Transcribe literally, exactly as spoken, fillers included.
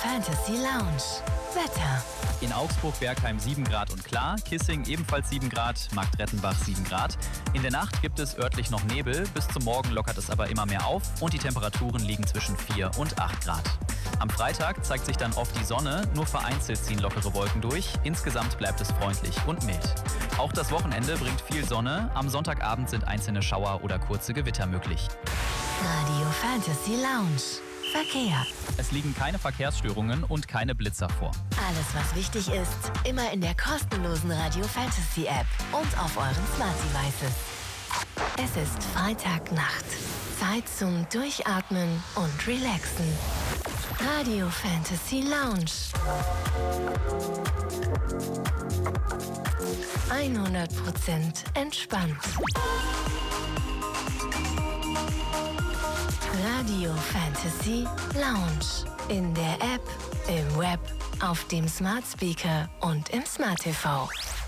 Fantasy Lounge. Wetter. In Augsburg, Bergheim sieben Grad und klar, Kissing ebenfalls sieben Grad, Marktrettenbach sieben Grad. In der Nacht gibt es örtlich noch Nebel, bis zum Morgen lockert es aber immer mehr auf und die Temperaturen liegen zwischen vier und acht Grad. Am Freitag zeigt sich dann oft die Sonne, nur vereinzelt ziehen lockere Wolken durch. Insgesamt bleibt es freundlich und mild. Auch das Wochenende bringt viel Sonne, am Sonntagabend sind einzelne Schauer oder kurze Gewitter möglich. Radio Fantasy Lounge. Verkehr. Es liegen keine Verkehrsstörungen und keine Blitzer vor. Alles, was wichtig ist, immer in der kostenlosen Radio Fantasy App und auf euren Smart Devices. Es ist Freitagnacht. Zeit zum Durchatmen und Relaxen. Radio Fantasy Lounge. hundert Prozent entspannt. Radio Fantasy Lounge. In der App, im Web, auf dem Smart Speaker und im Smart T V.